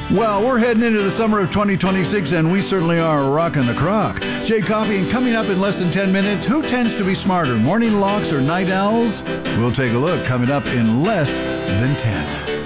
Well, we're heading into the summer of 2026, and we certainly are rocking the croc. Jay Coffee, and coming up in less than 10 minutes, who tends to be smarter, morning larks or night owls? We'll take a look coming up in less than 10.